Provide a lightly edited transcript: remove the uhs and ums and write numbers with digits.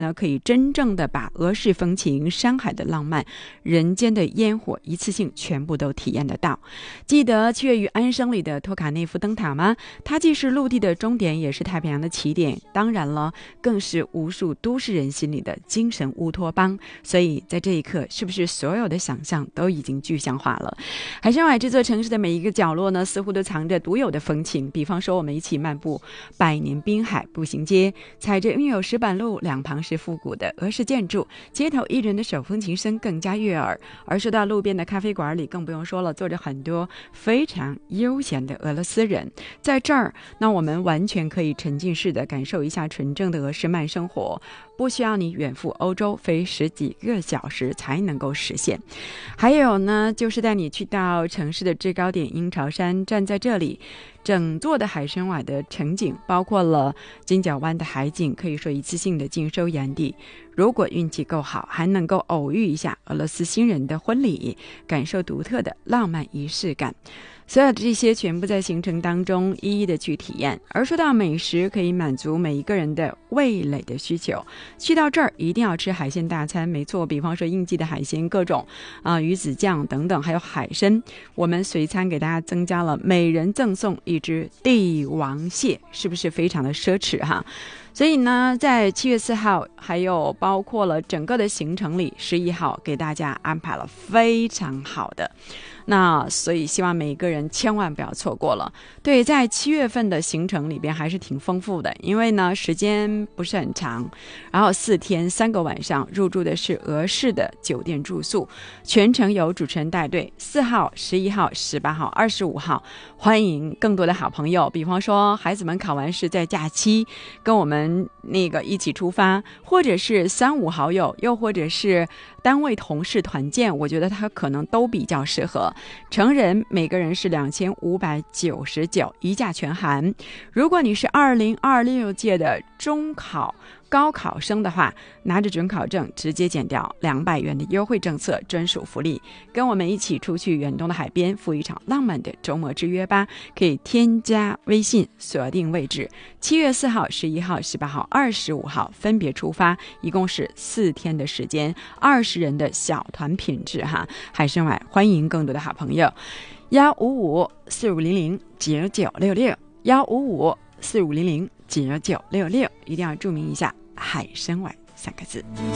可以真正的把俄式风情、山海的浪漫、人间的烟火一次性全部都体验得到。记得7月与安生里的托卡内夫灯塔吗？它既是陆地的终点，也是太平洋的起点，当然了，更是无数都市人心里的精神乌托邦。所以在这一刻，是不是所有的想象都已经具象化了？海参崴这座城市的每一个角落呢，似乎都藏着独有的风情。比方说，我们一起漫步百年滨海步行街，踩着拥有石板路，两旁是复古的俄式建筑，街头艺人的手风琴声更加悦耳。而说到路边的咖啡馆里，更不用说了，坐着很多非常悠闲的俄罗斯人。在这儿，那我们完全可以沉浸式的感受一下纯正的俄式慢生活，不需要你远赴欧洲飞10几个小时才能够实现。还有呢，就是带你去到城市的制高点鹰巢山，站在这里，整座的海参崴的城景，包括了金角湾的海景，可以说一次性的尽收眼底。如果运气够好，还能够偶遇一下俄罗斯新人的婚礼，感受独特的浪漫仪式感。所有的这些全部在行程当中一一的去体验。而说到美食，可以满足每一个人的味蕾的需求。去到这儿一定要吃海鲜大餐，没错，比方说应季的海鲜，各种鱼子酱等等，还有海参。我们随餐给大家增加了每人赠送一只帝王蟹，是不是非常的奢侈哈？所以呢，在7月4号还有包括了整个的行程里，11号给大家安排了非常好的，那所以希望每一个人千万不要错过了。对，在7月份的行程里边还是挺丰富的，因为呢时间不是很长，然后4天3个晚上，入住的是俄式的酒店住宿，全程由主持人带队。4号、11号、18号、25号，欢迎更多的好朋友，比方说孩子们考完试在假期跟我们一起出发，或者是3、5好友，又或者是单位同事团建，我觉得他可能都比较适合。成人每个人是2599，一价全含。如果你是2026届的中考高考生的话，拿着准考证直接减掉200元的优惠政策，专属福利。跟我们一起出去远东的海边，赴一场浪漫的周末之约吧。可以添加微信锁定位置，7月4号、11号、18号、25号分别出发，一共是4天的时间，20人的小团品质哈。海参崴欢迎更多的好朋友，155-4500-9966，155-4500-9966，一定要注明一下海参崴3个字。